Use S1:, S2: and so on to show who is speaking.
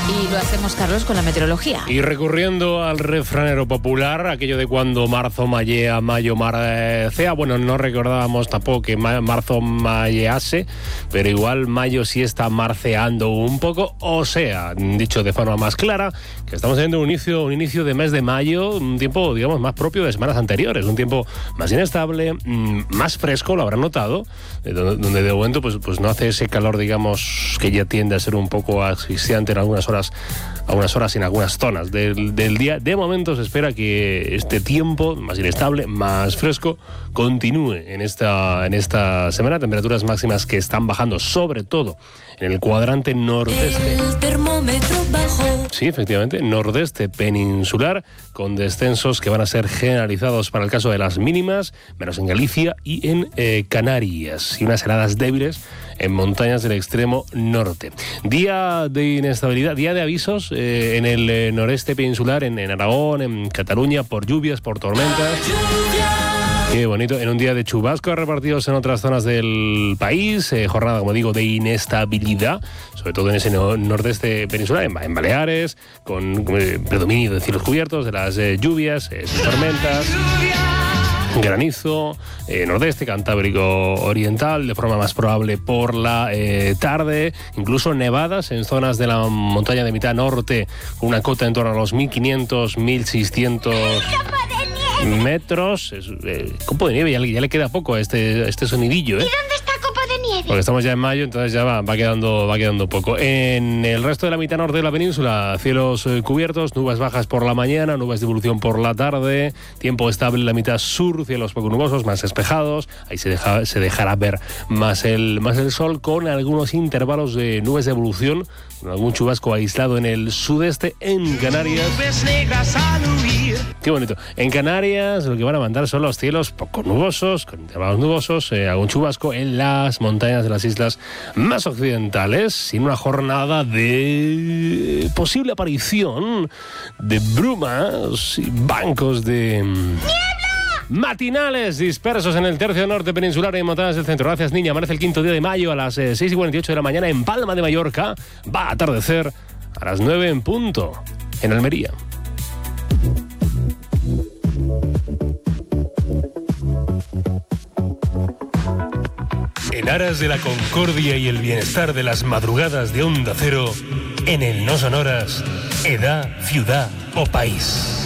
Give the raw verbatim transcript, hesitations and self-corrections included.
S1: Y lo hacemos, Carlos, con la meteorología.
S2: Y recurriendo al refranero popular, aquello de cuando marzo mallea, mayo marcea. Bueno, no recordábamos tampoco que marzo mallease, pero igual mayo sí está marceando un poco. O sea, dicho de forma más clara, que estamos teniendo un inicio, un inicio de mes de mayo, un tiempo, digamos, más propio de semanas anteriores, un tiempo más inestable, más fresco, lo habrán notado, donde de momento pues, pues no hace ese calor, digamos, que ya tiende a ser un poco asfixiante en algunas horas, algunas horas en algunas zonas del, del día. De momento se espera que este tiempo más inestable, más fresco, continúe en esta, en esta semana. Temperaturas máximas que están bajando, sobre todo en el cuadrante nordeste.
S3: El termómetro bajó.
S2: Sí, efectivamente, nordeste peninsular, con descensos que van a ser generalizados para el caso de las mínimas, menos en Galicia y en eh, Canarias, y unas heladas débiles en montañas del extremo norte. Día de inestabilidad, día de avisos eh, en el eh, noreste peninsular, en, en Aragón, en Cataluña, por lluvias, por tormentas. Qué bonito, en un día de chubascos repartidos en otras zonas del país, eh, jornada, como digo, de inestabilidad, sobre todo en ese no, nordeste peninsular, en, en Baleares, con eh, predominio de cielos cubiertos, de las eh, lluvias, eh, tormentas, granizo, eh, nordeste, Cantábrico oriental, de forma más probable por la eh, tarde, incluso nevadas en zonas de la montaña de mitad norte, con una cota en torno a los mil quinientos, mil seiscientos metros. Es, eh, copo de nieve, ya le, ya le queda poco a este, este sonidillo, ¿eh?
S4: ¿Y dónde está copo de nieve?
S2: Porque estamos ya en mayo, entonces ya va, va, quedando, va quedando poco. En el resto de la mitad norte de la península, cielos eh, cubiertos, nubes bajas por la mañana, nubes de evolución por la tarde, tiempo estable en la mitad sur, cielos poco nubosos, más despejados, ahí se, deja, se dejará ver más el, más el sol, con algunos intervalos de nubes de evolución, con algún chubasco aislado en el sudeste, en Canarias. Qué bonito. En Canarias lo que van a mandar son los cielos poco nubosos, con intervalos nubosos, eh, algún chubasco en las montañas de las islas más occidentales, sin una jornada de posible aparición de brumas y bancos de ¡niebla! Matinales dispersos en el tercio norte peninsular y en montañas del centro. Gracias, niña. Amanece el quinto día de mayo a las eh, seis y cuarenta y ocho de la mañana en Palma de Mallorca. Va a atardecer a las nueve en punto en Almería. En aras de la concordia y el bienestar de las madrugadas de Onda Cero, en el No Sonoras, edad, ciudad o país.